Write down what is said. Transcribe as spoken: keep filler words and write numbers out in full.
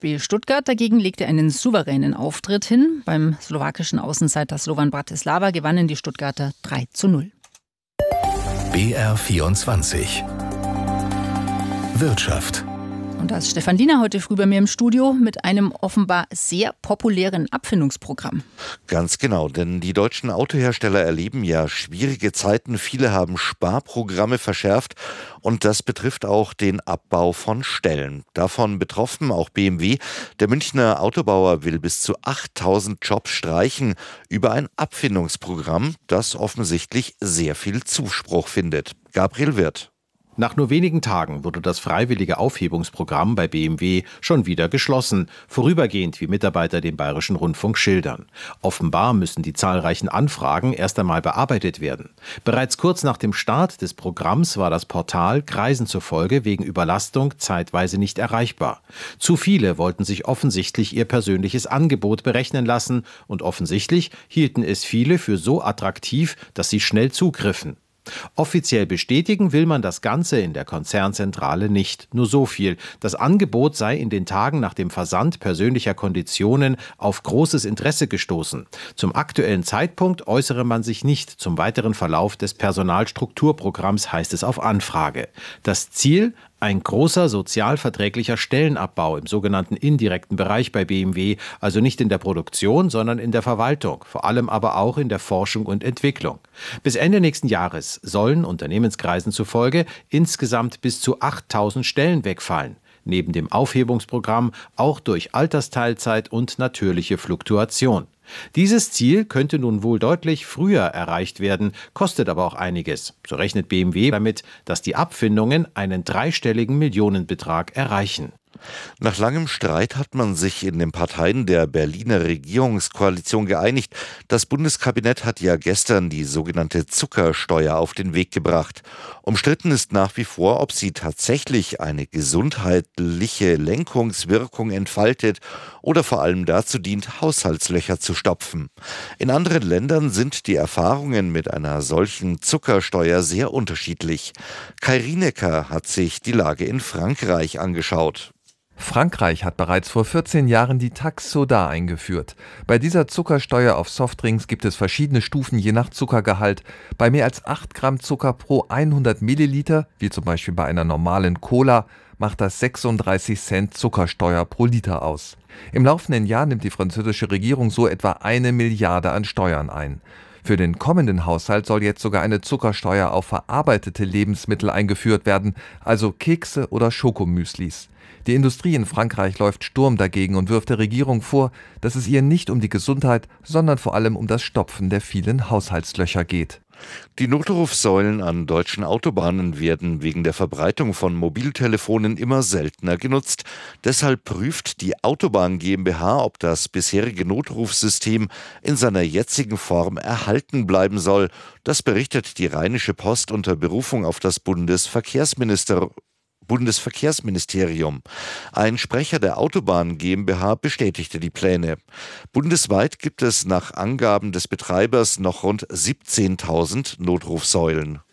VfB Stuttgart dagegen legte einen souveränen Auftritt hin. Beim slowakischen Außenseiter Slovan Bratislava gewannen die Stuttgarter drei zu null. B R vierundzwanzig Wirtschaft. Und da ist Stefan Diener heute früh bei mir im Studio mit einem offenbar sehr populären Abfindungsprogramm. Ganz genau, denn die deutschen Autohersteller erleben ja schwierige Zeiten. Viele haben Sparprogramme verschärft und das betrifft auch den Abbau von Stellen. Davon betroffen auch B M W. Der Münchner Autobauer will bis zu achttausend Jobs streichen über ein Abfindungsprogramm, das offensichtlich sehr viel Zuspruch findet. Gabriel Wirth. Nach nur wenigen Tagen wurde das freiwillige Aufhebungsprogramm bei B M W schon wieder geschlossen, vorübergehend, wie Mitarbeiter dem Bayerischen Rundfunk schildern. Offenbar müssen die zahlreichen Anfragen erst einmal bearbeitet werden. Bereits kurz nach dem Start des Programms war das Portal Kreisen zufolge wegen Überlastung zeitweise nicht erreichbar. Zu viele wollten sich offensichtlich ihr persönliches Angebot berechnen lassen und offensichtlich hielten es viele für so attraktiv, dass sie schnell zugriffen. Offiziell bestätigen will man das Ganze in der Konzernzentrale nicht. Nur so viel: Das Angebot sei in den Tagen nach dem Versand persönlicher Konditionen auf großes Interesse gestoßen. Zum aktuellen Zeitpunkt äußere man sich nicht zum weiteren Verlauf des Personalstrukturprogramms, heißt es auf Anfrage. Das Ziel: ein großer sozialverträglicher Stellenabbau im sogenannten indirekten Bereich bei B M W, also nicht in der Produktion, sondern in der Verwaltung, vor allem aber auch in der Forschung und Entwicklung. Bis Ende nächsten Jahres sollen Unternehmenskreisen zufolge insgesamt bis zu achttausend Stellen wegfallen. Neben dem Aufhebungsprogramm auch durch Altersteilzeit und natürliche Fluktuation. Dieses Ziel könnte nun wohl deutlich früher erreicht werden, kostet aber auch einiges. So rechnet B M W damit, dass die Abfindungen einen dreistelligen Millionenbetrag erreichen. Nach langem Streit hat man sich in den Parteien der Berliner Regierungskoalition geeinigt. Das Bundeskabinett hat ja gestern die sogenannte Zuckersteuer auf den Weg gebracht. Umstritten ist nach wie vor, ob sie tatsächlich eine gesundheitliche Lenkungswirkung entfaltet oder vor allem dazu dient, Haushaltslöcher zu stopfen. In anderen Ländern sind die Erfahrungen mit einer solchen Zuckersteuer sehr unterschiedlich. Kai Rienecker hat sich die Lage in Frankreich angeschaut. Frankreich hat bereits vor vierzehn Jahren die Taxe Soda eingeführt. Bei dieser Zuckersteuer auf Softdrinks gibt es verschiedene Stufen je nach Zuckergehalt. Bei mehr als acht Gramm Zucker pro hundert Milliliter, wie zum Beispiel bei einer normalen Cola, macht das sechsunddreißig Cent Zuckersteuer pro Liter aus. Im laufenden Jahr nimmt die französische Regierung so etwa eine Milliarde an Steuern ein. Für den kommenden Haushalt soll jetzt sogar eine Zuckersteuer auf verarbeitete Lebensmittel eingeführt werden, also Kekse oder Schokomüslis. Die Industrie in Frankreich läuft Sturm dagegen und wirft der Regierung vor, dass es ihr nicht um die Gesundheit, sondern vor allem um das Stopfen der vielen Haushaltslöcher geht. Die Notrufsäulen an deutschen Autobahnen werden wegen der Verbreitung von Mobiltelefonen immer seltener genutzt. Deshalb prüft die Autobahn GmbH, ob das bisherige Notrufsystem in seiner jetzigen Form erhalten bleiben soll. Das berichtet die Rheinische Post unter Berufung auf das Bundesverkehrsministerium. Bundesverkehrsministerium. Ein Sprecher der Autobahn GmbH bestätigte die Pläne. Bundesweit gibt es nach Angaben des Betreibers noch rund siebzehntausend Notrufsäulen.